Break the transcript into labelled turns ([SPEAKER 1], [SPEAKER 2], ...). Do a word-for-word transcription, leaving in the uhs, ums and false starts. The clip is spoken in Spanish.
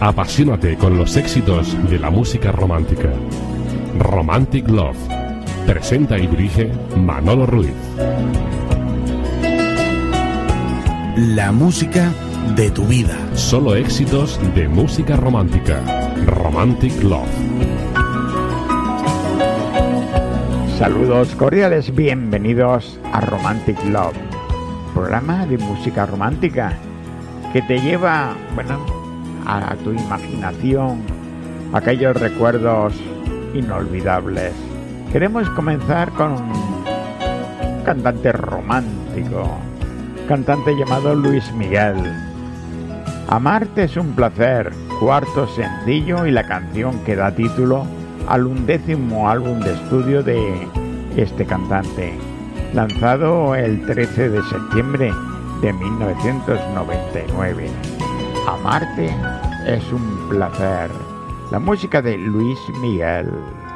[SPEAKER 1] Apasionate con los éxitos de la música romántica. Romantic Love. Presenta y dirige Manolo Ruiz.
[SPEAKER 2] La música de tu vida.
[SPEAKER 1] Solo éxitos de música romántica. Romantic Love.
[SPEAKER 3] Saludos cordiales, bienvenidos a Romantic Love, programa de música romántica que te lleva, bueno, a tu imaginación, a aquellos recuerdos inolvidables. Queremos comenzar con un cantante romántico, cantante llamado Luis Miguel. Amarte es un placer, cuarto sencillo y la canción que da título al undécimo álbum de estudio de este cantante, lanzado el trece de septiembre de mil novecientos noventa y nueve. Amarte es un placer. La música de Luis Miguel.